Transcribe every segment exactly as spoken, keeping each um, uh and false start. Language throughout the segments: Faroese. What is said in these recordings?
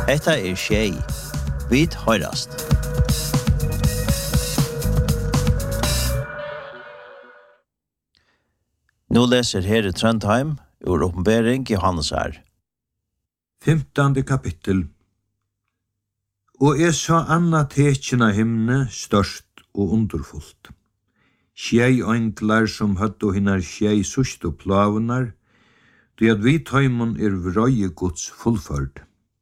Hetta er Shay. Vit høyrast. Nå leser Herre Trondheim ur Åpenbering Johannes her. Femtande kapittel. Og jeg så anna tekjen av himne størst og underfullt. Sjei ønglar som høtt og hinnar sjei sust og plavunar, det at vi tøymon er vrøye Guds fullførd.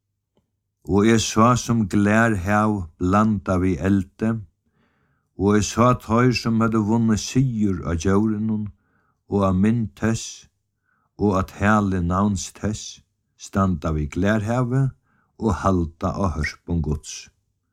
Og jeg så som glær hav blanda vi elde, og jeg så tøyr som hadde vunnet sigur av djaurenon, og av min tess, og at hele navns tess, standa vi glærhave, og halda av hørspon Guds.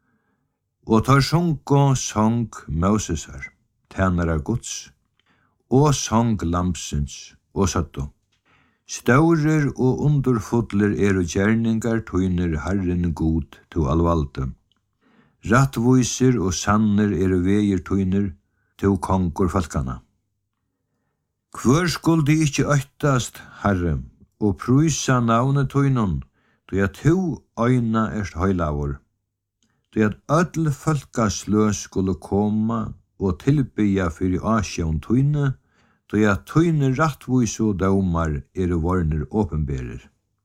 Og tar sjunko sång Mosesar, tænare Guds, og sång lamsens, og satto. Staurer og underfotler er og gjerningar tøyner Herren god til allvalde. Rattvoiser og sanner er og veier tøyner til kongur falkana. Hvor skulle de ikke øytast, Herre, og prysa navnet tøynon, då at to øyna erst høylavor, då at ødel folkaslø skulle koma og tilbya fyrir asjån tøyne, då at tøyne rattvis og daumar er vorner åpenberer.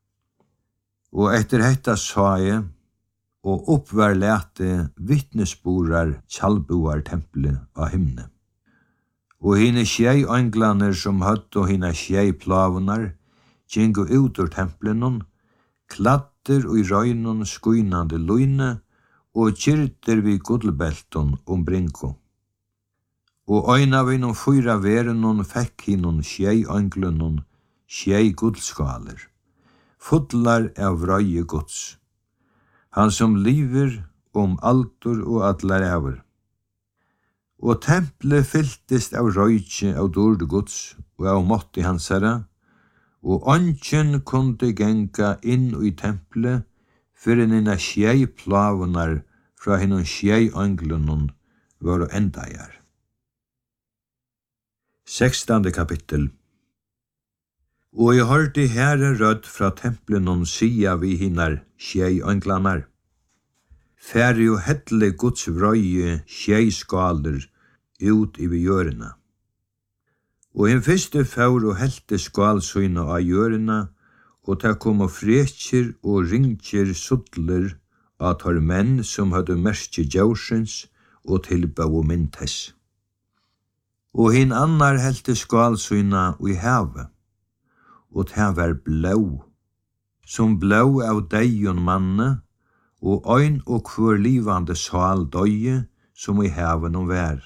Og etter hetta sa jeg, og oppvær lete vittnesborar tjalbuar tempelet av himne. Og hine sjei ønglaner som høtt og hine sjei plavunar, gjengu ut ur templenon, kladder og i røynon skuinande løyne, og kyrter vi gullbelton om brinko. Og øyna vi noen fyra verenon fekk hinon sjei ønglunon, sjei gullskaler, fotlar av røye Guds. Han som liver om altor og atlar ever. Og tempelet fylltist av røyke av dord Guds og av måtti hans herra, og ånden kunde genga inn i tempelet fyrir inna sjei plavunar fra hinnon sjei ønglunon var og endajar. Sekstande kapittel. Og jeg hørte herre rødd fra templenon sia vi hinnar sjei ønglanar. Færre og hedle Guds vrøye sjei skaler ut i jørena. Og en fyrste faur og helte skalsøyna av jørena, og ta kom og frekjer og ringjer suttler av tar menn som hadde merske djaursens og tilba og myntes. Og hin annar helte skalsøyna i havet, og ta var blå, som blå av deion manne, og øyn og kvør livande sal døye, som i haven og vær.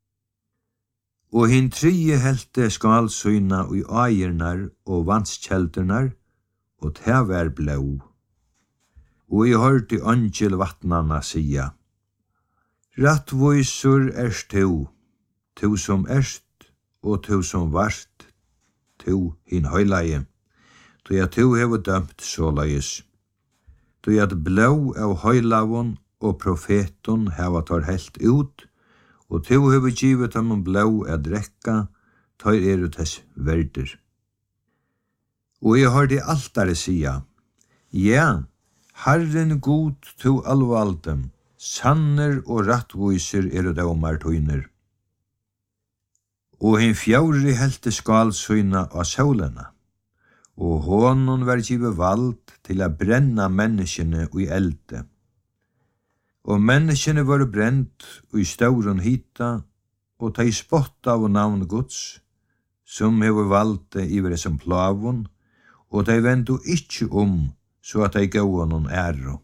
Og hin trie helte skalsøyna i eiernar og vannskjeldernar, og ta var blå. Og jeg hørte angel vattnarna sia, rattvoisur erst to, to som erst, og to som vart, to hin høylaie, to at to hever dømt såleis. To at blå av høylavon og profeton heva tar helt ut, og to hever givet ham blå av drekka, tar er ut hess verder. Og jeg hørte altare sia, ja, Herren god to allvaldem, sanner og rattvoiser er det omar tøyner. Og hin fjauri helte skalsøyna av saulena, og honon var givet vald til a brenna menneskene i elde. Og menneskene var brent i stauron hita, og tei spotta av navn Guds, som hever valde i vare som plavon, og tei vendu ikkje om, så at tei gav honom æro.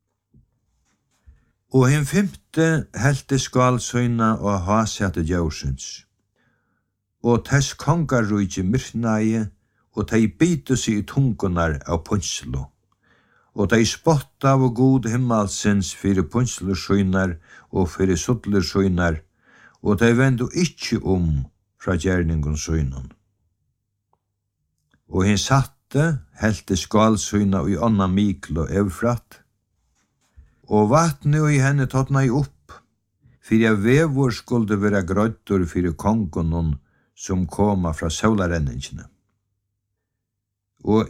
Og hin femte helte skalsøyna og hasete djaursens, og tess kongarrujje myrknaie, og tei bitu seg i tungunar av punslo. Og tei spotta av god himmalsens fyrir punslusøynar og fyrir suttlusøynar, og tei vendu ikkje om fra gjerningun søynon. Og hin satte helte skalsøyna i onna miklo evfrat, og vatne i henne tåtna i opp, fyrir vevor skulde vera grøttur fyrir kongunon som koma fra saularenningsne. Og